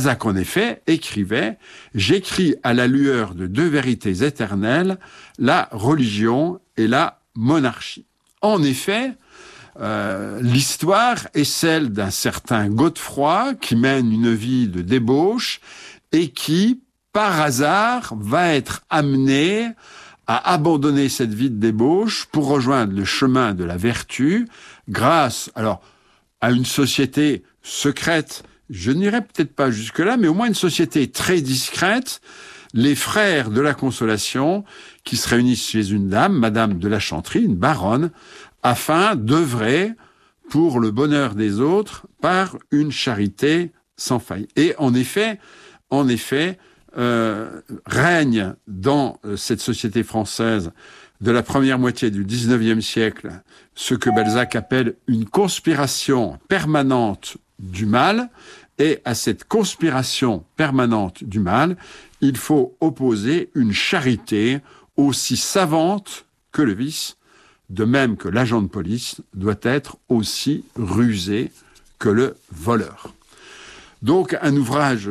Balzac, en effet, écrivait « J'écris à la lueur de deux vérités éternelles, la religion et la monarchie ». En effet, l'histoire est celle d'un certain Godefroy qui mène une vie de débauche et qui, par hasard, va être amené à abandonner cette vie de débauche pour rejoindre le chemin de la vertu grâce, alors, à une société secrète. Je n'irai peut-être pas jusque-là, mais au moins une société très discrète, les frères de la Consolation, qui se réunissent chez une dame, Madame de la Chantrie, une baronne, afin d'œuvrer pour le bonheur des autres par une charité sans faille. Et en effet, règne dans cette société française de la première moitié du XIXe siècle ce que Balzac appelle une conspiration permanente du mal, et à cette conspiration permanente du mal, il faut opposer une charité aussi savante que le vice, de même que l'agent de police doit être aussi rusé que le voleur. Donc un ouvrage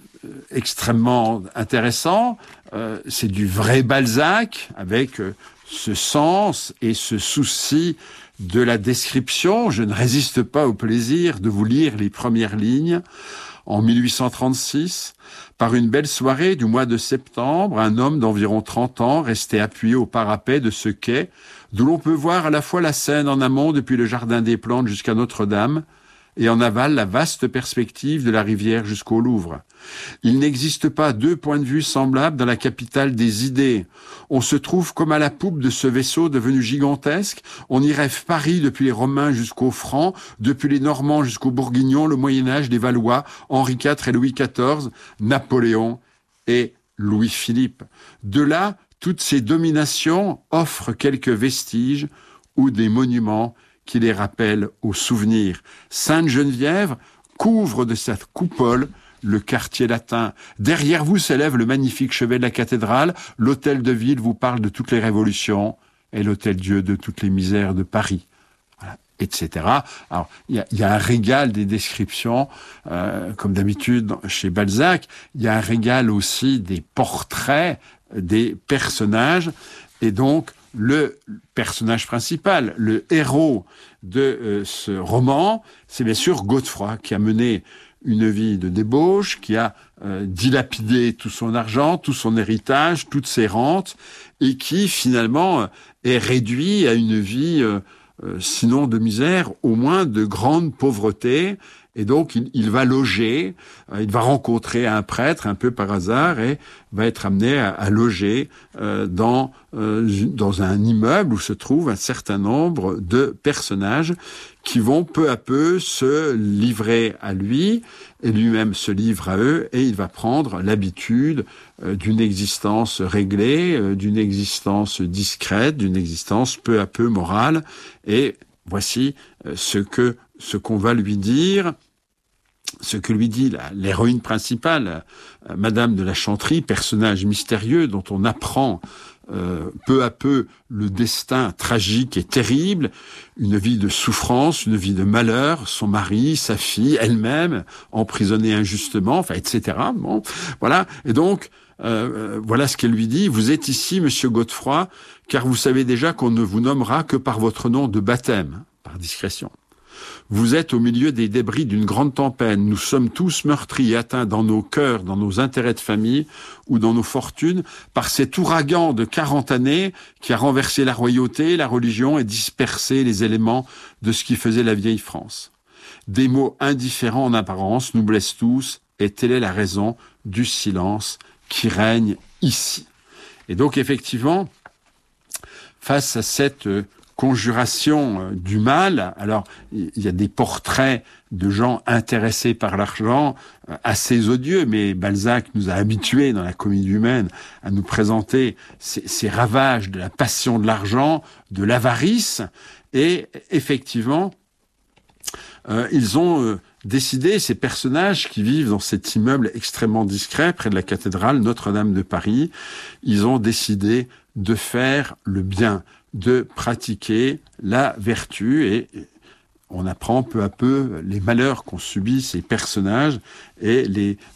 extrêmement intéressant, c'est du vrai Balzac, avec ce sens et ce souci de la description. Je ne résiste pas au plaisir de vous lire les premières lignes. En 1836, par une belle soirée du mois de septembre, un homme d'environ 30 ans restait appuyé au parapet de ce quai, d'où l'on peut voir à la fois la Seine en amont depuis le Jardin des Plantes jusqu'à Notre-Dame, et en aval la vaste perspective de la rivière jusqu'au Louvre. Il n'existe pas deux points de vue semblables dans la capitale des idées. On se trouve comme à la poupe de ce vaisseau devenu gigantesque. On y rêve Paris depuis les Romains jusqu'aux Francs, depuis les Normands jusqu'aux Bourguignons, le Moyen-Âge, les Valois, Henri IV et Louis XIV, Napoléon et Louis-Philippe. De là, toutes ces dominations offrent quelques vestiges ou des monuments qui les rappellent aux souvenirs. Sainte-Geneviève couvre de sa coupole le quartier latin. Derrière vous s'élève le magnifique chevet de la cathédrale. L'hôtel de ville vous parle de toutes les révolutions et l'hôtel-Dieu de toutes les misères de Paris. Voilà, etc. Alors, il y a un régal des descriptions, comme d'habitude chez Balzac. Il y a un régal aussi des portraits des personnages. Et donc, le personnage principal, le héros de ce roman, c'est bien sûr Godefroy, qui a mené une vie de débauche, qui a dilapidé tout son argent, tout son héritage, toutes ses rentes, et qui finalement est réduit à une vie, sinon de misère, au moins de grande pauvreté. Et donc, il va loger, il va rencontrer un prêtre un peu par hasard et va être amené à loger dans un immeuble où se trouve un certain nombre de personnages qui vont peu à peu se livrer à lui et lui-même se livre à eux, et il va prendre l'habitude d'une existence réglée, d'une existence discrète, d'une existence peu à peu morale. Et voici ce qu'on va lui dire. Ce que lui dit l'héroïne principale, Madame de la Chantrie, personnage mystérieux dont on apprend peu à peu le destin tragique et terrible, une vie de souffrance, une vie de malheur, son mari, sa fille, elle-même, emprisonnée injustement, enfin, etc. Bon, voilà. Et donc, voilà ce qu'elle lui dit. Vous êtes ici, Monsieur Godefroy, car vous savez déjà qu'on ne vous nommera que par votre nom de baptême, par discrétion. Vous êtes au milieu des débris d'une grande tempête. Nous sommes tous meurtris et atteints dans nos cœurs, dans nos intérêts de famille ou dans nos fortunes par cet ouragan de 40 années qui a renversé la royauté, la religion et dispersé les éléments de ce qui faisait la vieille France. Des mots indifférents en apparence nous blessent tous, et telle est la raison du silence qui règne ici. Et donc effectivement, face à cette conjuration du mal, alors il y a des portraits de gens intéressés par l'argent assez odieux, mais Balzac nous a habitués dans la comédie humaine à nous présenter ces ravages de la passion de l'argent, de l'avarice, et effectivement, ils ont décidé, ces personnages qui vivent dans cet immeuble extrêmement discret près de la cathédrale Notre-Dame de Paris, ils ont décidé de faire le bien, de pratiquer la vertu, et on apprend peu à peu les malheurs qu'ont subis ces personnages et les